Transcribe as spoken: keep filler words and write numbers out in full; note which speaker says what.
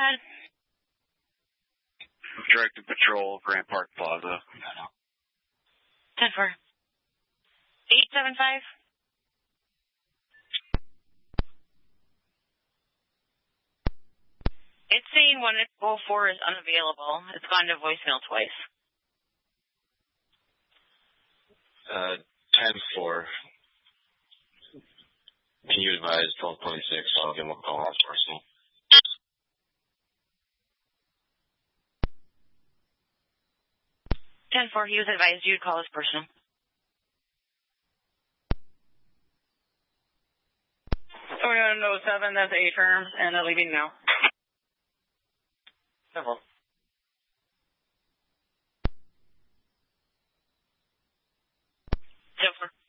Speaker 1: ahead.
Speaker 2: Directed Patrol, Grant Park Plaza.
Speaker 1: ten four. eight seven five. It's saying one oh four is unavailable. It's gone to voicemail twice.
Speaker 2: Uh, ten four. Can you advise twelve twenty-six? I'll give him a call as personal.
Speaker 1: ten four, he was advised you'd call as personal.
Speaker 3: forty-one oh seven, that's A terms, and they're leaving now. Several.
Speaker 1: ten four.